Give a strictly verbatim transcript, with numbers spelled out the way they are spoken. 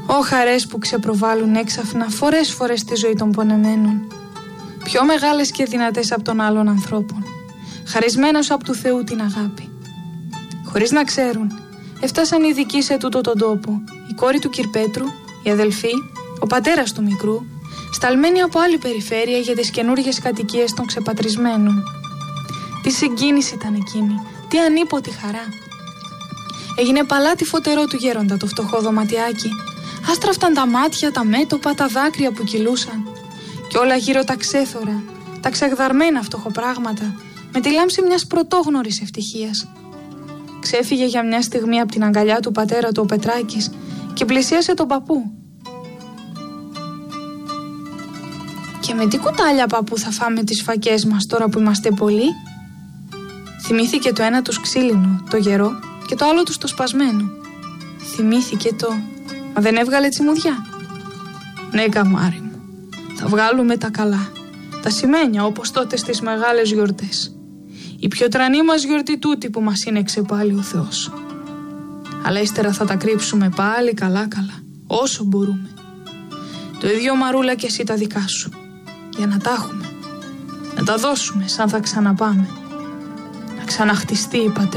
Ω χαρές που ξεπροβάλλουν έξαφνα φορές φορές τη ζωή των πονεμένων. Πιο μεγάλες και δυνατές από των άλλων ανθρώπων. Χαρισμένος από του Θεού την αγάπη. Χωρίς να ξέρουν, έφτασαν οι ειδικοί σε τούτο τον τόπο. Η κόρη του Κυρπέτρου, η αδελφή, ο πατέρας του μικρού, σταλμένοι από άλλη περιφέρεια για τις καινούργιες κατοικίες των ξεπατρισμένων. Τι συγκίνηση ήταν εκείνη, τι ανίποτη χαρά. Έγινε παλάτι φωτερό του γέροντα το φτωχό δωματιάκι. Άστραφταν τα μάτια, τα μέτωπα, τα δάκρυα που κυλούσαν. Κι όλα γύρω τα ξέθωρα, τα ξεγδαρμένα φτωχοπράγματα, με τη λάμψη μιας πρωτόγνωρης ευτυχίας. Ξέφυγε για μια στιγμή από την αγκαλιά του πατέρα του ο Πετράκης και πλησίασε τον παππού. «Και με τι κουτάλια, παππού, θα φάμε τις φακές μας τώρα που είμαστε πολλοί?» Θυμήθηκε το ένα τους ξύλινο, το γερό, και το άλλο τους το σπασμένο. Θυμήθηκε το «Μα δεν έβγαλε τσιμουδιά?» «Ναι, καμάρι μου, θα βγάλουμε τα καλά, τα σημαίνια όπως τότε στις μεγάλες γιορτές. Η πιο τρανή μας γιορτή τούτη που μας σύνεξε πάλι ο Θεός. Αλλά ύστερα θα τα κρύψουμε πάλι καλά καλά, όσο μπορούμε. Το ίδιο, Μαρούλα, και εσύ τα δικά σου, για να τα έχουμε, να τα δώσουμε σαν θα ξαναπάμε, να ξαναχτιστεί η πατρίδα.